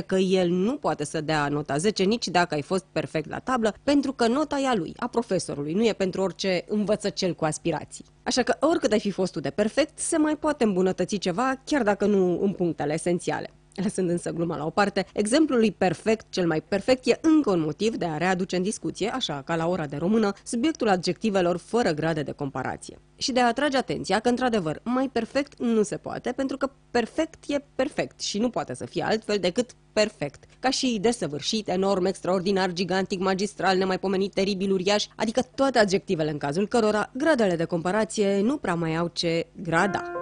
că el nu poate să dea nota 10 nici dacă ai fost perfect la tablă, pentru că nota e a lui, a profesorului, nu e pentru orice învățăcel cu aspirații. Așa că oricât ai fi fost tu de perfect, se mai poate îmbunătăți ceva, chiar dacă nu în punctele esențiale. Lăsând însă gluma la o parte, exemplul lui perfect, cel mai perfect, e încă un motiv de a readuce în discuție, așa ca la ora de română, subiectul adjectivelor fără grade de comparație. Și de a atrage atenția că, într-adevăr, mai perfect nu se poate, pentru că perfect e perfect și nu poate să fie altfel decât perfect. Ca și desăvârșit, enorm, extraordinar, gigantic, magistral, nemaipomenit, teribil, uriaș, adică toate adjectivele în cazul cărora gradele de comparație nu prea mai au ce grada.